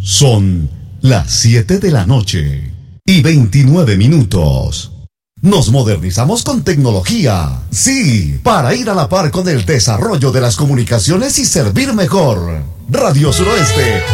Son las 7 de la noche y 29 minutos. Nos modernizamos con tecnología. Sí, para ir a la par con el desarrollo de las comunicaciones y servir mejor. Radio Suroeste